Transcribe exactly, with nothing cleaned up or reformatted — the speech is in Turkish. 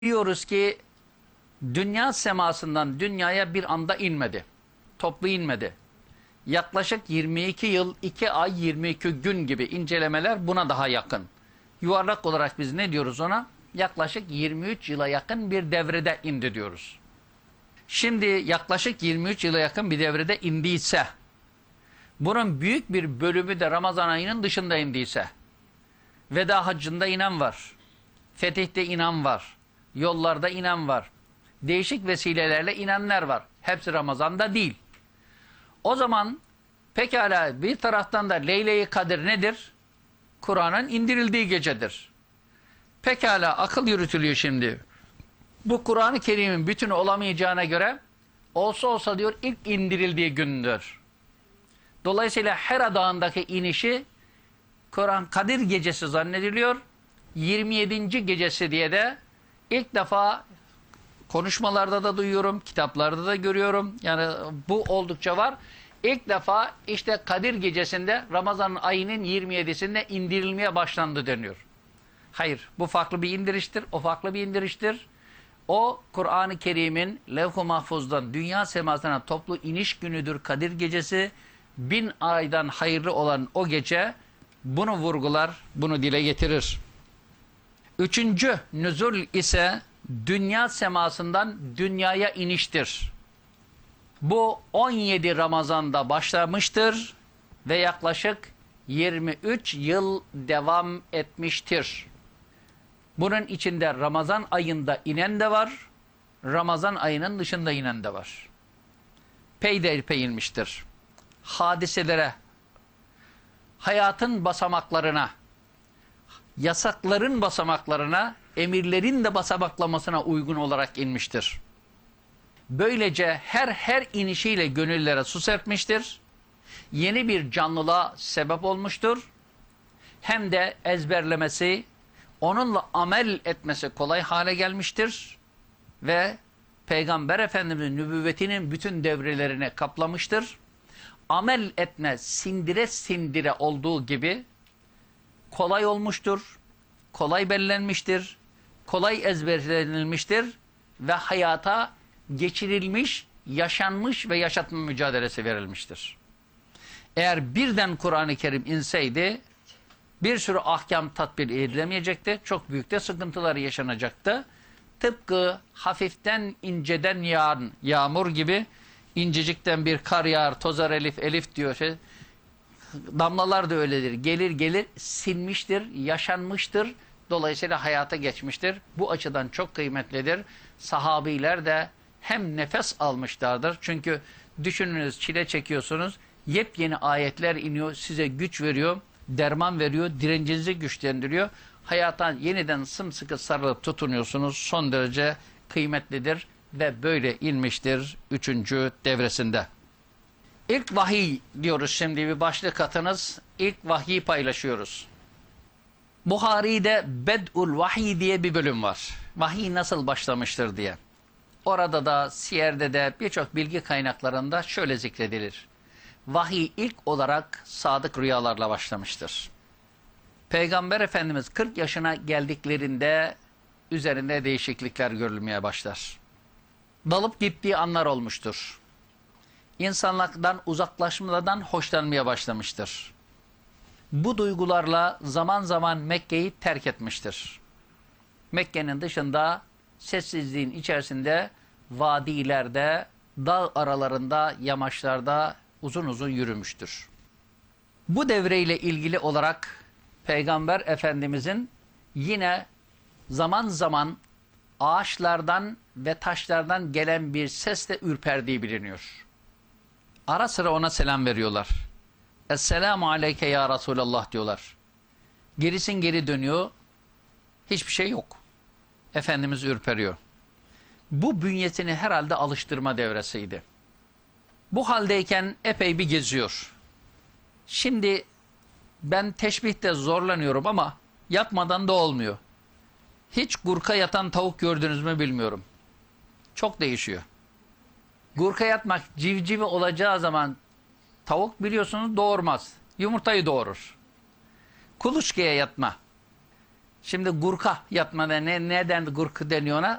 Biliyoruz ki dünya semasından dünyaya bir anda inmedi. Toplu inmedi. Yaklaşık yirmi iki yıl, iki ay, yirmi iki gün gibi incelemeler buna daha yakın. Yuvarlak olarak biz ne diyoruz ona? Yaklaşık yirmi üç yıla yakın bir devrede indi diyoruz. Şimdi yaklaşık yirmi üç yıla yakın bir devrede indiyse, bunun büyük bir bölümü de Ramazan ayının dışında indiyse, veda haccında inen var, fetihte inen var, yollarda inen var, değişik vesilelerle inenler var. Hepsi Ramazan'da değil. O zaman pekala bir taraftan da Leyle-i Kadir nedir? Kur'an'ın indirildiği gecedir. Pekala akıl yürütülüyor şimdi. Bu Kur'an-ı Kerim'in bütünü olamayacağına göre olsa olsa diyor ilk indirildiği gündür. Dolayısıyla Hera Dağı'ndaki inişi Kur'an Kadir gecesi zannediliyor. yirmi yedinci gecesi diye de ilk defa konuşmalarda da duyuyorum, kitaplarda da görüyorum. Yani bu oldukça var. İlk defa işte Kadir gecesinde Ramazan ayının yirmi yedisinde indirilmeye başlandı deniyor. Hayır, bu farklı bir indiriştir, o farklı bir indiriştir. O Kur'an-ı Kerim'in levh-u mahfuzdan dünya semasına toplu iniş günüdür Kadir gecesi. Bin aydan hayırlı olan o gece bunu vurgular, bunu dile getirir. Üçüncü nüzul ise dünya semasından dünyaya iniştir. Bu on yedi Ramazan'da başlamıştır ve yaklaşık yirmi üç yıl devam etmiştir. Bunun içinde Ramazan ayında inen de var, Ramazan ayının dışında inen de var. Peyderpey inmiştir. Hadiselere, hayatın basamaklarına, yasakların basamaklarına, emirlerin de basamaklamasına uygun olarak inmiştir. Böylece her her inişiyle gönüllere su serpmiştir. Yeni bir canlılığa sebep olmuştur. Hem de ezberlemesi, onunla amel etmesi kolay hale gelmiştir. Ve Peygamber Efendimiz'in nübüvvetinin bütün devrelerini kaplamıştır. Amel etme sindire sindire olduğu gibi kolay olmuştur, kolay bellenmiştir, kolay ezberlenilmiştir ve hayata geçirilmiş, yaşanmış ve yaşatma mücadelesi verilmiştir. Eğer birden Kur'an-ı Kerim inseydi, bir sürü ahkam tatbik edilemeyecekti, çok büyük de sıkıntılar yaşanacaktı. Tıpkı hafiften inceden yağan yağmur gibi, incecikten bir kar yağar, tozar elif, elif diyor şey. Damlalar da öyledir. Gelir gelir sinmiştir, yaşanmıştır. Dolayısıyla hayata geçmiştir. Bu açıdan çok kıymetlidir. Sahabiler de hem nefes almışlardır. Çünkü düşününüz çile çekiyorsunuz. Yepyeni ayetler iniyor. Size güç veriyor. Derman veriyor. Direncinizi güçlendiriyor. Hayata yeniden sımsıkı sarılıp tutunuyorsunuz. Son derece kıymetlidir. Ve böyle inmiştir üçüncü devresinde. İlk vahiy diyoruz şimdi bir başlık atınız. İlk vahiy paylaşıyoruz. Buhari'de Bed'ul Vahiy diye bir bölüm var. Vahiy nasıl başlamıştır diye. Orada da Siyer'de de birçok bilgi kaynaklarında şöyle zikredilir. Vahiy ilk olarak sadık rüyalarla başlamıştır. Peygamber Efendimiz kırk yaşına geldiklerinde üzerinde değişiklikler görülmeye başlar. Dalıp gittiği anlar olmuştur. İnsanlıktan uzaklaşmadan hoşlanmaya başlamıştır. Bu duygularla zaman zaman Mekke'yi terk etmiştir. Mekke'nin dışında, sessizliğin içerisinde, vadilerde, dağ aralarında, yamaçlarda uzun uzun yürümüştür. Bu devreyle ilgili olarak Peygamber Efendimizin yine zaman zaman ağaçlardan ve taşlardan gelen bir sesle ürperdiği biliniyor. Ara sıra ona selam veriyorlar. Esselamu aleyke ya Resulallah diyorlar. Gerisin geri dönüyor. Hiçbir şey yok. Efendimiz ürperiyor. Bu bünyesini herhalde alıştırma devresiydi. Bu haldeyken epey bir geziyor. Şimdi ben teşbihte zorlanıyorum ama yapmadan da olmuyor. Hiç gurka yatan tavuk gördünüz mü bilmiyorum. Çok değişiyor. Gurka yatmak civcivi olacağı zaman tavuk biliyorsunuz doğurmaz. Yumurtayı doğurur. Kuluçkaya yatma. Şimdi gurka yatmada ne neden gurku deniyor ona?